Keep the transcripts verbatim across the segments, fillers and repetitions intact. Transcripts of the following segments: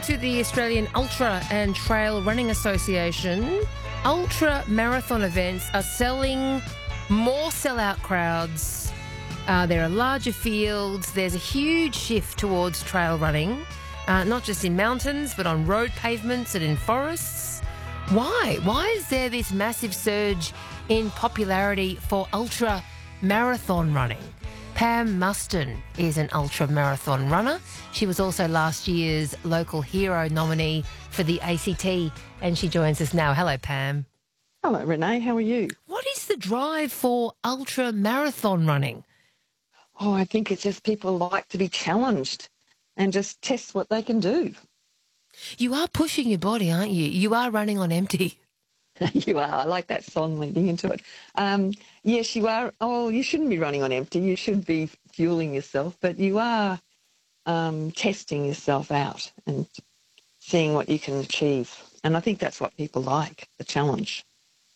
to the Australian Ultra and Trail Running Association, ultra marathon events are selling more sellout crowds. Uh, there are larger fields. There's a huge shift towards trail running, uh, not just in mountains, but on road pavements and in forests. Why? Why is there this massive surge in popularity for ultra marathon running? Pam Muston is an ultra marathon runner. She was also last year's Local Hero nominee for the A C T, and she joins us now. Hello, Pam. Hello, Renee. How are you? What is the drive for ultra marathon running? Oh, I think it's just people like to be challenged and just test what they can do. You are pushing your body, aren't you? You are running on empty. You are. I like that song leading into it. Um, yes, you are. Oh, you shouldn't be running on empty. You should be fueling yourself, but you are um, testing yourself out and seeing what you can achieve. And I think that's what people like, the challenge.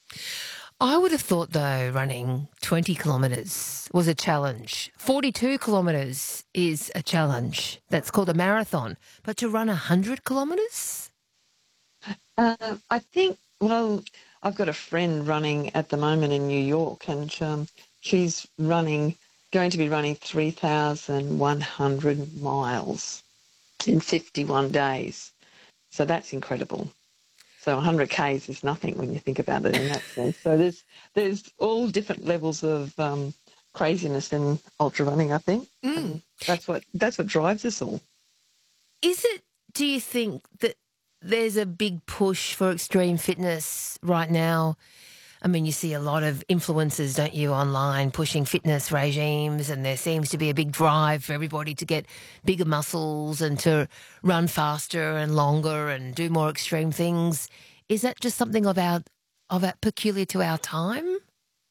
I would have thought, though, running twenty kilometres was a challenge. forty-two kilometres is a challenge. That's called a marathon. But to run one hundred kilometres? Uh, I think, well, I've got a friend running at the moment in New York, and um, she's running, going to be running three thousand one hundred miles in fifty-one days. So that's incredible. So one hundred kays is nothing when you think about it in that sense. So there's there's all different levels of um, craziness in ultra running, I think. Mm. And that's what that's what drives us all. Is it, do you think, that there's a big push for extreme fitness right now? I mean, you see a lot of influencers, don't you, online pushing fitness regimes, and there seems to be a big drive for everybody to get bigger muscles and to run faster and longer and do more extreme things. Is that just something of our, of our, peculiar to our time?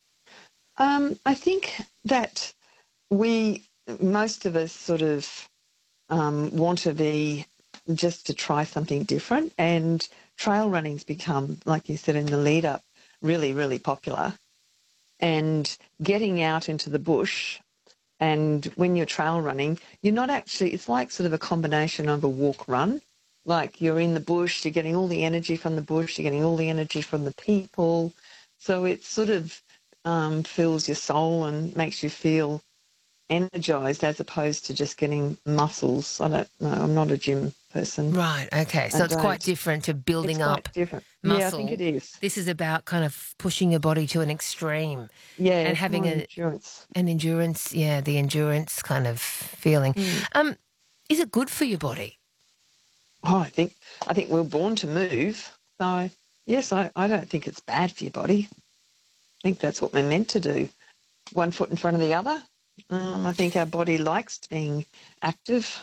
Um, I think that we, most of us sort of um, want to be just to try something different, and trail running's become, like you said in the lead up, really, really popular. And getting out into the bush, and when you're trail running, you're not actually, it's like sort of a combination of a walk run. Like you're in the bush, you're getting all the energy from the bush, you're getting all the energy from the people. So it sort of um, fills your soul and makes you feel energised, as opposed to just getting muscles. I don't know, I'm not a gym person. Right, okay. So I it's don't. quite different to building It's up quite different. muscle. Yeah, I think it is. This is about kind of pushing your body to an extreme. Yeah, and it's having more a, endurance. an endurance, yeah, the endurance kind of feeling. Mm. Um, is it good for your body? Oh, I think I think we're born to move. So yes, I, I don't think it's bad for your body. I think that's what we're meant to do. One foot in front of the other. Um, I think our body likes being active.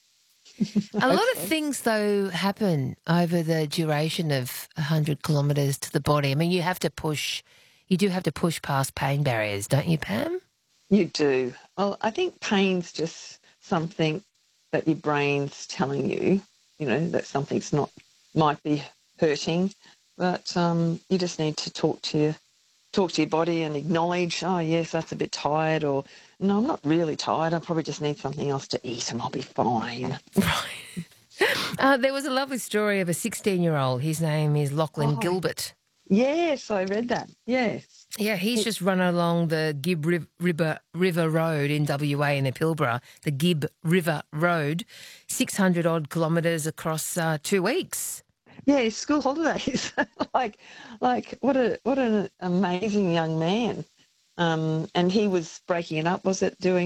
A lot of things, though, happen over the duration of one hundred kilometres to the body. I mean, you have to push, you do have to push past pain barriers, don't you, Pam? You do. Well, I think pain's just something that your brain's telling you, you know, that something's not, might be hurting, but um, you just need to talk to your, talk to your body and acknowledge, oh, yes, that's a bit tired, or no, I'm not really tired. I probably just need something else to eat and I'll be fine. Right. Uh, there was a lovely story of a sixteen-year-old. His name is Lachlan Oh, Gilbert. Yes, I read that. Yes. Yeah, he's just run along the Gibb Riv- River, River Road in W A in the Pilbara, the Gibb River Road, six hundred odd kilometres across uh, two weeks. Yeah, school holidays. like, like what a what an amazing young man. Um, and he was breaking it up, was it, doing